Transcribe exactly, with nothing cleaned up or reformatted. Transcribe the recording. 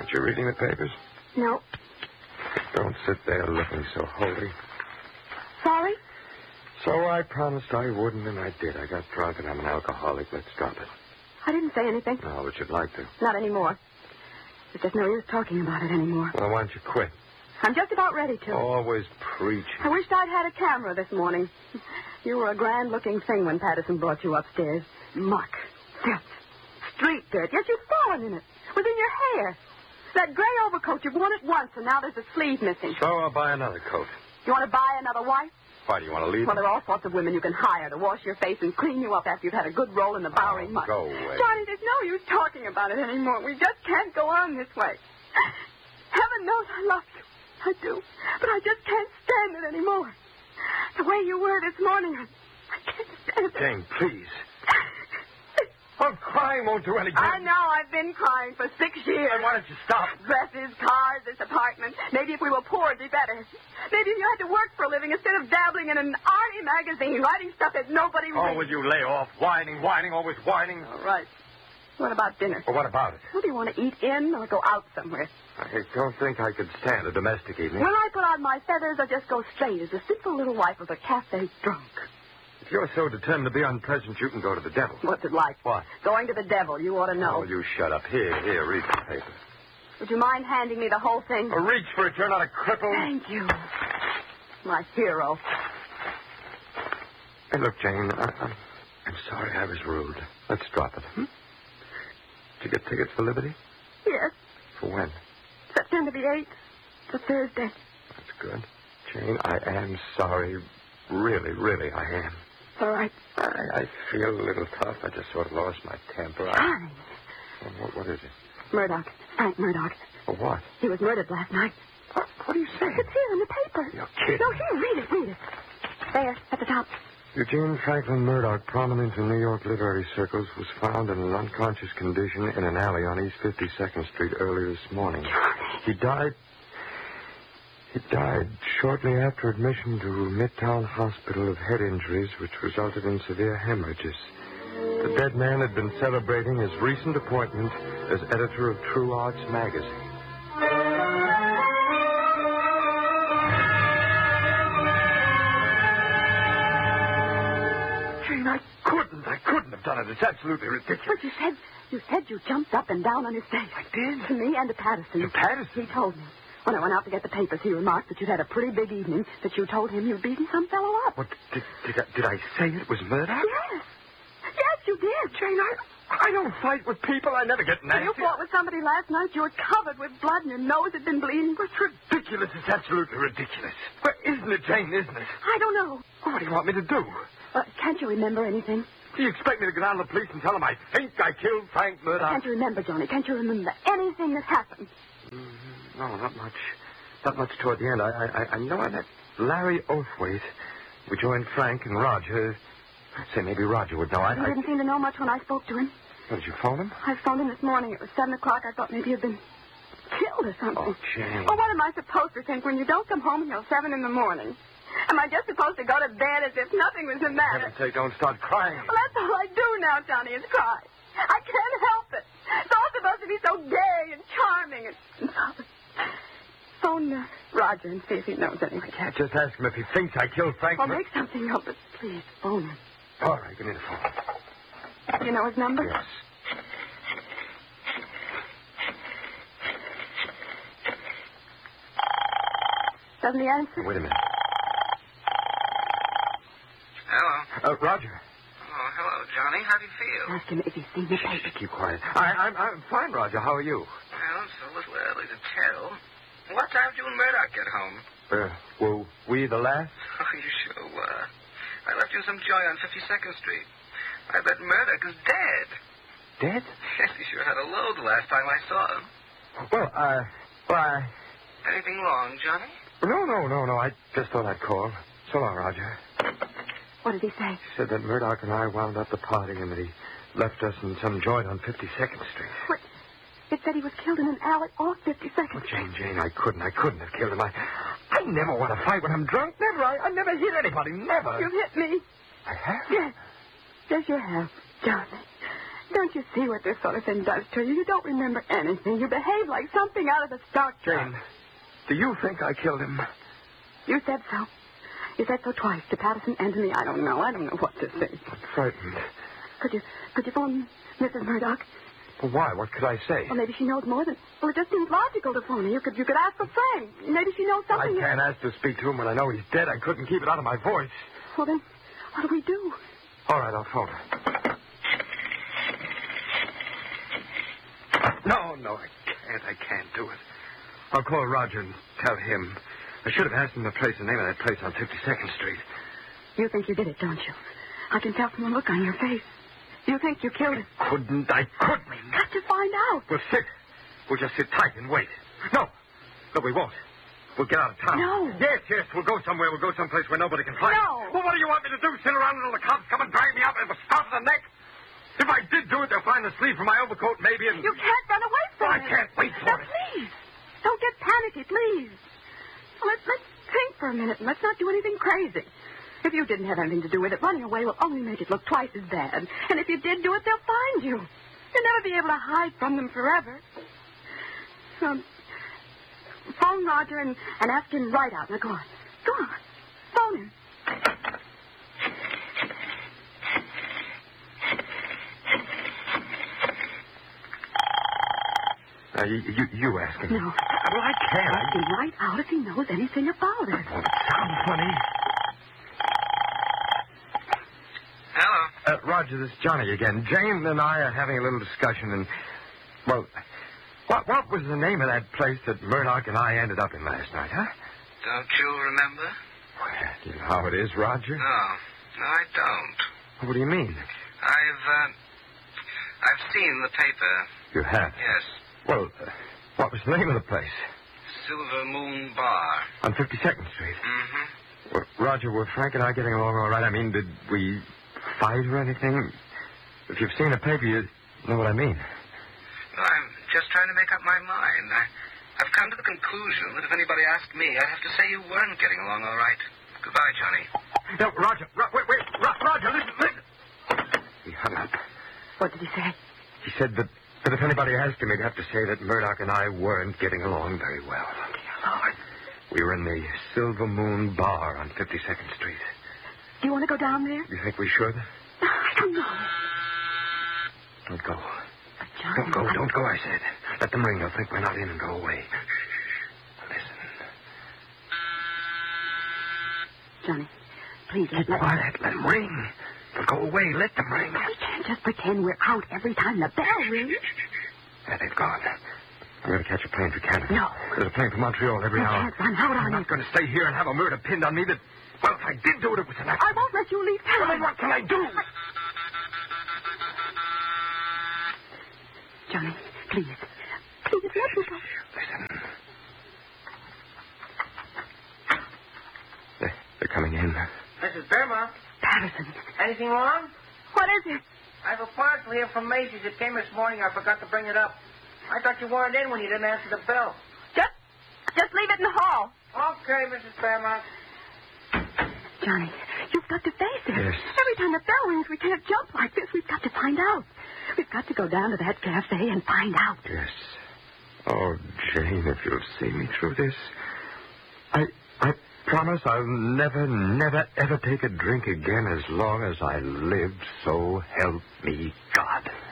Aren't you reading the papers? No. Don't sit there looking so holy. Sorry? So I promised I wouldn't, and I did. I got drunk, and I'm an alcoholic. Let's drop it. I didn't say anything. No, but you'd like to. Not anymore. There's just no use talking about it anymore. Well, why don't you quit? I'm just about ready to. Always preaching. I wished I'd had a camera this morning. You were a grand-looking thing when Patterson brought you upstairs. Muck, filth, street dirt. Yes, you've fallen in it. It was in your hair. That gray overcoat, you've worn it once, and now there's a sleeve missing. So I'll buy another coat. You want to buy another wife? Why, do you want to leave? Well, there are all sorts of women you can hire to wash your face and clean you up after you've had a good roll in the Bowery oh, muck. Go away. Johnny, there's no use talking about it anymore. We just can't go on this way. Heaven knows I love you. I do. But I just can't stand it anymore. The way you were this morning, I, I can't stand it. Jane, please. Well, crying won't do any good. I know. I've been crying for six years. Then why don't you stop? Dresses, cars, this apartment. Maybe if we were poor, it'd be better. Maybe if you had to work for a living instead of dabbling in an arty magazine, writing stuff that nobody reads. Oh, will you lay off? Whining, whining, always whining. All right. What about dinner? Well, what about it? Well, do you want to eat in or go out somewhere? I don't think I could stand a domestic evening. When I put on my feathers, I just go straight as a simple little wife of a cafe drunk. If you're so determined to be unpleasant, you can go to the devil. What's it like? What? Going to the devil. You ought to know. Oh, you shut up. Here, here, read the paper. Would you mind handing me the whole thing? Oh, reach for it. You're not a cripple. Thank you. My hero. Hey, look, Jane, I, I'm, I'm sorry I was rude. Let's drop it. Hmm? Did you get tickets for Liberty? Yes. For when? September the eighth. It's a Thursday. That's good. Jane, I am sorry. Really, really, I am. All right. I, I feel a little tough. I just sort of lost my temper. I... Fine. Well, what, what is it? Murdoch. Frank Murdoch. For what? He was murdered last night. What, what are you saying? It's here in the paper. You're kidding. No, here, read it, read it. There, at the top. Eugene Franklin Murdoch, prominent in New York literary circles, was found in an unconscious condition in an alley on East fifty-second Street early this morning. Johnny. He died... He died shortly after admission to Midtown Hospital of head injuries, which resulted in severe hemorrhages. The dead man had been celebrating his recent appointment as editor of True Arts magazine. Jane, I couldn't. I couldn't have done it. It's absolutely ridiculous. But you said, you said you jumped up and down on his face. I did? To me and to Patterson. To Patterson? He told me. When I went out to get the papers, he remarked that you'd had a pretty big evening, that you told him you'd beaten some fellow up. What, did, did, I, did I say it was Murdoch? Yes. Yes, you did. Jane, I, I don't fight with people. I never get nasty. You fought with somebody last night. You were covered with blood and your nose had been bleeding. It's ridiculous. It's absolutely ridiculous. But isn't it, Jane, isn't it? I don't know. Well, what do you want me to do? Uh, can't you remember anything? Do you expect me to go down to the police and tell them I think I killed Frank Murdoch? Can't you remember, Johnny? Can't you remember anything that happened? Mm, no, not much. Not much toward the end. I I, I know I met Larry Oathwaite. We joined Frank and Roger. I'd say maybe Roger would know. I, You I... didn't seem to know much when I spoke to him. What, did you phone him? I phoned him this morning. It was seven o'clock. I thought maybe he'd been killed or something. Oh, Jane. Well, what am I supposed to think when you don't come home until seven in the morning? Am I just supposed to go to bed as if nothing was the matter? Heaven's sake, don't start crying. Well, that's all I do now, Johnny, is cry. I can't help it. It's all supposed to be so gay and charming and... Phone uh, Roger and see if he knows anything. I can't just ask him if he thinks I killed Frank. Well, Mur- make something of it. Please, phone him. All right, give me the phone. You know his number? Yes. Doesn't he answer? Wait a minute. Hello. Uh, Roger. Oh, hello, Johnny. How do you feel? Ask him if he's seen the paper. Keep quiet. I, I'm, I'm fine, Roger. How are you? Well, it's a little early to tell. What time did you and Murdoch get home? Uh, were we the last? Oh, you sure were. I left you some joy on fifty-second Street. I bet Murdoch is dead. Dead? Yes, he sure had a load the last time I saw him. Well, uh, well, I... Anything wrong, Johnny? No, no, no, no. I just thought I'd call. So long, Roger. What did he say? He said that Murdoch and I wound up the party and that he left us in some joint on fifty-second Street. What? It said he was killed in an alley off fifty-second. Oh, Jane, Jane, I couldn't. I couldn't have killed him. I, I never want to fight when I'm drunk. Never. I, I never hit anybody. Never. You hit me. I have? Yes. Yes, you have, Johnny. Don't you see what this sort of thing does to you? You don't remember anything. You behave like something out of the stock. Jane, do you think I killed him? You said so. You said so twice to Patterson and to me. I don't know. I don't know what to say. I'm frightened. Could you could you phone Missus Murdoch? Well, why? What could I say? Well, maybe she knows more than... Well, it just seems logical to phone her. You could, you could ask for Frank. Maybe she knows I something... can't ask to speak to him when I know he's dead. I couldn't keep it out of my voice. Well, then, what do we do? All right, I'll phone her. No, no, I can't. I can't do it. I'll call Roger and tell him. I should have asked him to place the name of that place on fifty-second Street. You think you did it, don't you? I can tell from the look on your face. You think you killed him? Couldn't. I couldn't. Got to find out. We'll sit. We'll just sit tight and wait. No. No, we won't. We'll get out of town. No. Yes, yes, we'll go somewhere. We'll go someplace where nobody can find us. No. Well, what do you want me to do? Sit around until the cops come and drag me up and stop the neck? If I did do it, they'll find the sleeve from my overcoat maybe and... You can't run away from Well, it. I can't wait for now, it. please. Don't get panicky, please. Well, let's, let's think for a minute and let's not do anything crazy. If you didn't have anything to do with it, running away will only make it look twice as bad. And if you did do it, they'll find you. You'll never be able to hide from them forever. So, phone Roger and, and ask him right out. Now, go on. Go on. Phone him. Uh, you, you, you ask him. No. Well, I can't. Ask him right out if he knows anything about it. Won't it sound funny? Hello. Uh, Roger, this is Johnny again. Jane and I are having a little discussion, and, well, what what was the name of that place that Murdoch and I ended up in last night, huh? Don't you remember? Well, you know how it is, Roger. No. No, I don't. What do you mean? I've, uh, I've seen the paper. You have? Yes. Well, uh, what was the name of the place? Silver Moon Bar. On fifty-second Street. Mm-hmm. Well, Roger, were Frank and I getting along all right? I mean, did we fight or anything? If you've seen the paper, you know what I mean. No, I'm just trying to make up my mind. I, I've come to the conclusion that if anybody asked me, I'd have to say you weren't getting along all right. Goodbye, Johnny. No, Roger. Ro- wait, wait. Ro- Roger, listen, listen. He hung up. What did he say? He said that, that if anybody asked him, he'd have to say that Murdoch and I weren't getting along very well. Dear Lord. We were in the Silver Moon Bar on fifty-second Street. Do you want to go down there? You think we should? I don't know. Don't go. But Johnny, Don't go, I- don't go, I said. Let them ring. They'll think we're not in and go away. Listen. Johnny, please let, Keep let quiet. Let them ring. They'll go away. Let them ring. We can't just pretend we're out every time the bell rings. There, they've gone. I'm going to catch a plane for Canada. No. There's a plane from Montreal every We hour. can't run out on I'm you. not going to stay here and have a murder pinned on me that... Well, if I did do it, it was an I accident. won't let you leave Well, town. then what can I do? Johnny, please. Please let me go. Listen. They're, they're coming in. Missus Fairmont, Patterson. anything wrong? What is it? I have a parcel here from Macy's. It came this morning. I forgot to bring it up. I thought you weren't in when you didn't answer the bell. Just, just leave it in the hall. Okay, Missus Fairmont. Johnny, you've got to face it. Yes. Every time the bell rings, we can't jump like this. We've got to find out. We've got to go down to that cafe and find out. Yes. Oh, Jane, if you'll see me through this, I I promise I'll never, never, ever take a drink again as long as I live, so help me God.